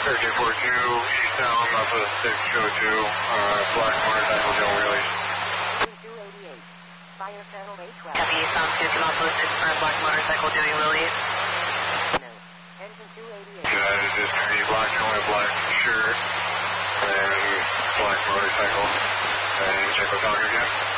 eastbound off of 602, black motorcycle, Joe Wheelie. 288, fire channel 812. Copy, eastbound 2, come off of 6 for black motorcycle, doing wheelies. No, engine 288. Yeah, it's just going to be black and white, black shirt, and black motorcycle. And check with Dogger again.